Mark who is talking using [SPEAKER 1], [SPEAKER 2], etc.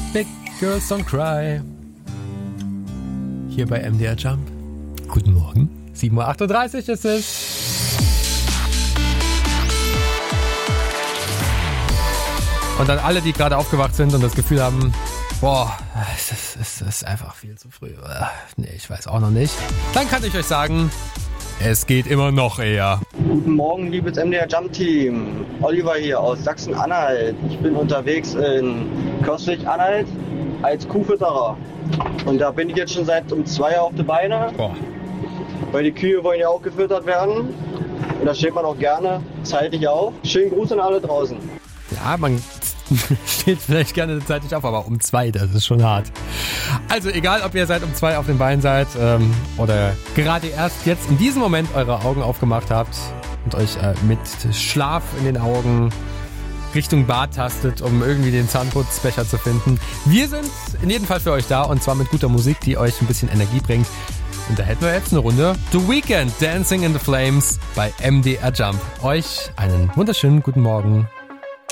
[SPEAKER 1] Big Girls Don't Cry. Hier bei MDR Jump. Guten Morgen. 7.38 Uhr ist es. Und dann alle, die gerade aufgewacht sind und das Gefühl haben, boah, es ist einfach viel zu früh. Nee, ich weiß auch noch nicht. Dann kann ich euch sagen, es geht immer noch eher.
[SPEAKER 2] Guten Morgen, liebes MDR Jump Team. Oliver hier aus Sachsen-Anhalt. Ich bin unterwegs in Köstlich-Anhalt als Kuhfütterer. Und da bin ich jetzt schon seit um 2 Uhr auf die Beine.
[SPEAKER 1] Boah.
[SPEAKER 2] Weil die Kühe wollen ja auch gefüttert werden. Und da steht man auch gerne zeitig auf. Schönen Gruß an alle draußen.
[SPEAKER 1] Ja, man steht vielleicht gerne zeitig auf, aber um 2, das ist schon hart. Also egal, ob ihr seit um 2 auf den Beinen seid oder gerade erst jetzt in diesem Moment eure Augen aufgemacht habt und euch mit Schlaf in den Augen Richtung Bad tastet, um irgendwie den Zahnputzbecher zu finden. Wir sind in jedem Fall für euch da und zwar mit guter Musik, die euch ein bisschen Energie bringt. Und da hätten wir jetzt eine Runde The Weeknd, Dancing in the Flames bei MDR Jump. Euch einen wunderschönen guten Morgen.